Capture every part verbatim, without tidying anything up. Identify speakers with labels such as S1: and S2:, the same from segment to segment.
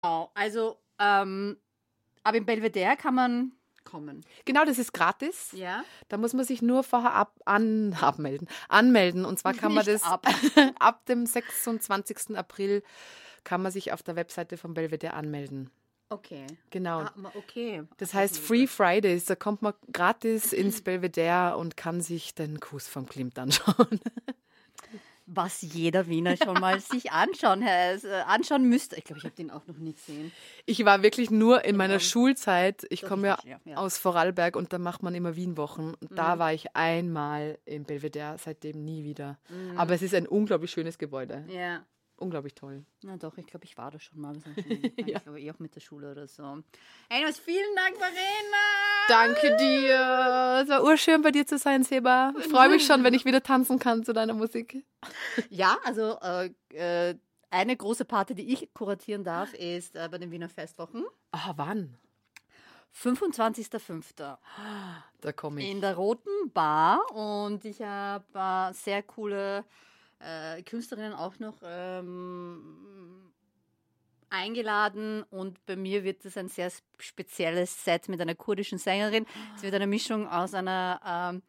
S1: Genau, also, ähm, aber im Belvedere kann man kommen.
S2: Genau, das ist gratis.
S1: Ja.
S2: Da muss man sich nur vorher ab, an, abmelden, anmelden. Und zwar kann man
S1: Nicht
S2: das
S1: ab.
S2: ab dem sechsundzwanzigsten April kann man sich auf der Webseite vom Belvedere anmelden.
S1: Okay.
S2: Genau.
S1: Ah, okay.
S2: Das
S1: Ach,
S2: heißt
S1: ist
S2: Free
S1: gut.
S2: Fridays. Da kommt man gratis ins Belvedere und kann sich den Kuss vom Klimt anschauen.
S1: Was jeder Wiener schon mal sich anschauen, äh, anschauen müsste. Ich glaube, ich habe den auch noch nie gesehen.
S2: Ich war wirklich nur in meiner
S1: Ja.
S2: Schulzeit. Ich
S1: Das
S2: komme ja,
S1: ist richtig, ja, ja.
S2: aus Vorarlberg und da macht man immer Wienwochen. Und da
S1: Mhm.
S2: war ich einmal im Belvedere, seitdem nie wieder.
S1: Mhm.
S2: Aber es ist ein unglaublich schönes Gebäude.
S1: Ja.
S2: Unglaublich toll.
S1: Na doch, ich glaube, ich war da schon mal. Das ist schon-
S2: Ja.
S1: Ich glaube, eh auch mit der Schule oder so. Anyways, vielen Dank, Verena!
S2: Danke dir. Es war urschön bei dir zu sein, Seba. Ich freue mich schon, wenn ich wieder tanzen kann zu deiner Musik.
S1: Ja, also äh, äh, eine große Party, die ich kuratieren darf, ist äh, bei den Wiener Festwochen.
S2: Ah, wann?
S1: fünfundzwanzigster fünfter
S2: Da komme ich.
S1: in der Roten Bar. Und ich habe äh, sehr coole äh, Künstlerinnen auch noch ähm, eingeladen. Und bei mir wird es ein sehr s- spezielles Set mit einer kurdischen Sängerin. Es wird eine Mischung aus einer ähm,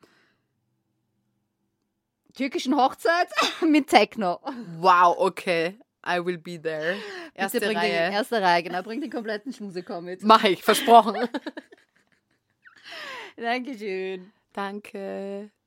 S1: türkischen Hochzeit mit Techno.
S2: Wow, okay. I will be there. Erste
S1: Bitte bring die
S2: Reihe.
S1: erste Reihe, genau. Bring den kompletten Schmusechor mit.
S2: Mach ich, versprochen.
S1: Dankeschön.
S2: Danke.